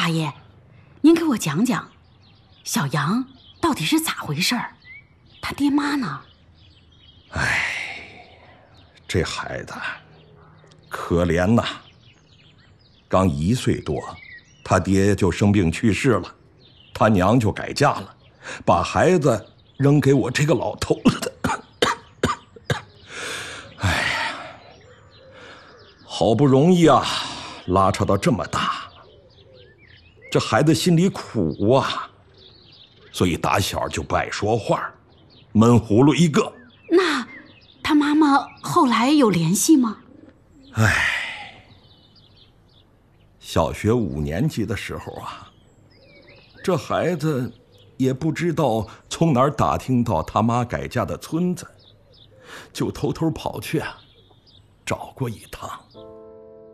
大爷，您给我讲讲，小杨到底是咋回事儿？他爹妈呢？ 哎，这孩子可怜呐，刚1岁多，他爹就生病去世了，他娘就改嫁了，把孩子扔给我这个老头子。哎呀，好不容易啊，拉扯到这么大，这孩子心里苦啊，所以打小就不爱说话，闷葫芦一个。 那他妈妈后来有联系吗？ 哎，小学5年级的时候啊，这孩子也不知道从哪儿打听到他妈改嫁的村子，就偷偷跑去找过一趟。